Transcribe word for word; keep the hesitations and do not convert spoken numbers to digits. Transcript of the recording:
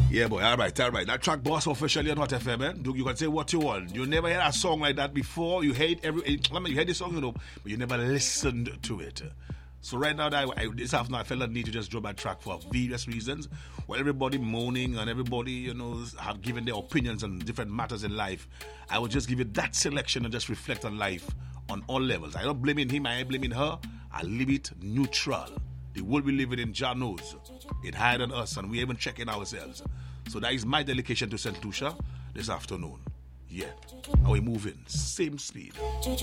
Yeah, boy. All right, all right. That track Boss officially on Hot F M, man. You can say what you want. You never heard a song like that before. You hate every. I mean, you heard the song, you know, but you never listened to it. So right now, I, I, this afternoon, I felt the need to just drop that track for various reasons. While everybody moaning and everybody, you know, have given their opinions on different matters in life, I will just give you that selection and just reflect on life on all levels. I don't blaming him, I ain't blaming her. I leave it neutral. The world we live in, Jah knows. It hide on us and we even checking ourselves. So that is my dedication to Saint Lucia this afternoon. Yeah. Are we moving? Same speed.